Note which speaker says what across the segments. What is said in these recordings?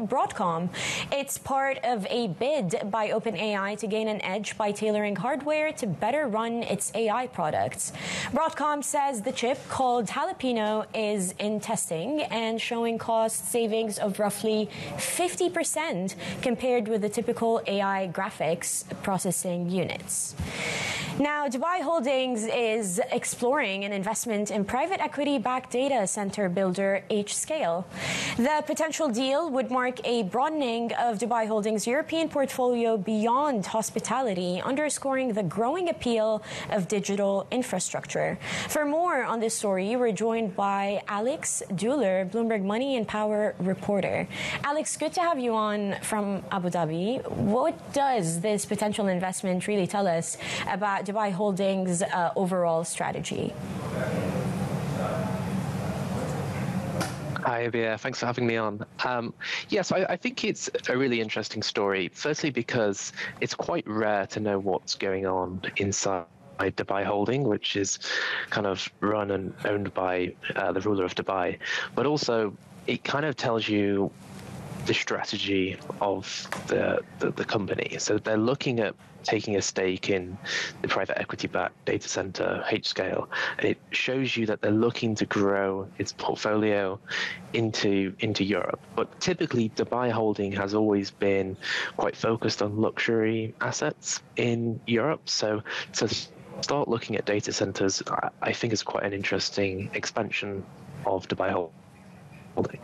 Speaker 1: Broadcom. It's part of a bid by OpenAI to gain an edge by tailoring hardware to better run its AI products. Broadcom says the chip, called Jalapeno, is in testing and showing cost savings of roughly 50% compared with the typical AI graphics processing units. Now, Dubai Holdings is exploring an investment in private equity-backed data center builder H-Scale. The potential deal would mark a broadening of Dubai Holdings' European portfolio beyond hospitality, underscoring the growing appeal of digital infrastructure. For more on this story, we're joined by Alex Duller, Bloomberg Money and Power reporter. Alex, good to have you on from Abu Dhabi. What does this potential investment really tell us about Dubai Holdings' overall strategy?
Speaker 2: Hi, Abia. Thanks for having me on. Yes, I think it's a really interesting story. Firstly, because it's quite rare to know what's going on inside Dubai Holding, which is kind of run and owned by the ruler of Dubai. But also, it kind of tells you the strategy of the company. So they're looking at taking a stake in the private equity-backed data center H-Scale. It shows you that they're looking to grow its portfolio into Europe. But typically, Dubai Holding has always been quite focused on luxury assets in Europe. So to start looking at data centers, I think is quite an interesting expansion of Dubai Holding.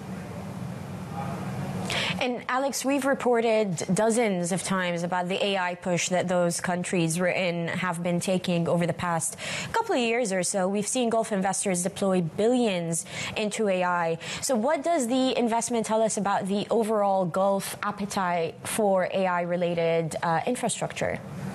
Speaker 1: And Alex, we've reported dozens of times about the AI push that those countries have been taking over the past couple of years or so. We've seen Gulf investors deploy billions into AI. So what does the investment tell us about the overall Gulf appetite for AI-related infrastructure?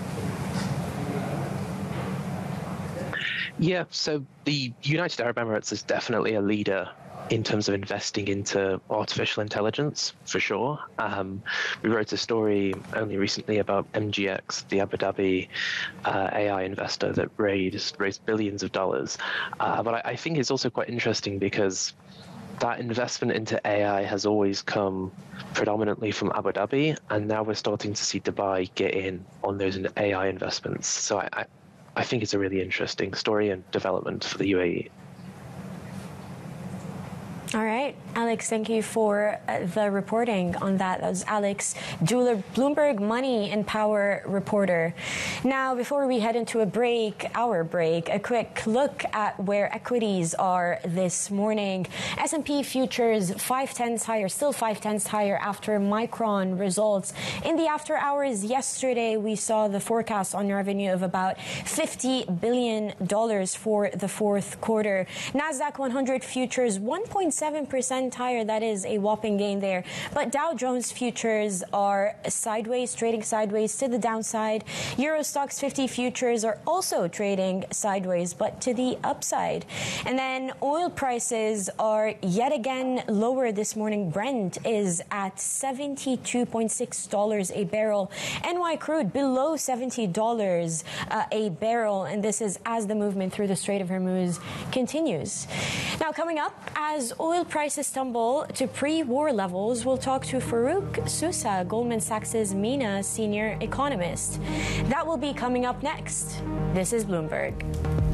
Speaker 2: Yeah, so the United Arab Emirates is definitely a leader in terms of investing into artificial intelligence, for sure. We wrote a story only recently about MGX, the Abu Dhabi AI investor that raised billions of dollars. But I think it's also quite interesting because that investment into AI has always come predominantly from Abu Dhabi, and now we're starting to see Dubai get in on those AI investments. So I think it's a really interesting story and development for the UAE.
Speaker 1: All right, Alex, thank you for the reporting on that. That was Alex Duller, Bloomberg Money and Power reporter. Now, before we head into our break, a quick look at where equities are this morning. S&P futures 5/10 higher, still 5/10 higher after Micron results. In the after hours yesterday, we saw the forecast on revenue of about $50 billion for the fourth quarter. NASDAQ 100 futures 1.7% higher. That is a whopping gain there. But Dow Jones futures are sideways, trading sideways to the downside. Euro Stoxx 50 futures are also trading sideways, but to the upside. And then oil prices are yet again lower this morning. Brent is at $72.6 a barrel. NY crude below $70 a barrel. And this is as the movement through the Strait of Hormuz continues. Now, coming up, as oil prices tumble to pre-war levels, we'll talk to Farouk Sousa, Goldman Sachs' MENA senior economist. That will be coming up next. This is Bloomberg.